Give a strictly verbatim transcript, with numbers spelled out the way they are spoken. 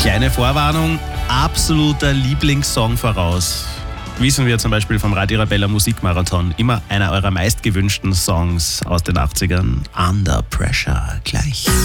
Kleine Vorwarnung, absoluter Lieblingssong voraus. Wissen wir zum Beispiel vom Radio Arabella Musikmarathon. Immer einer eurer meistgewünschten Songs aus den achtzigern. Under Pressure gleich.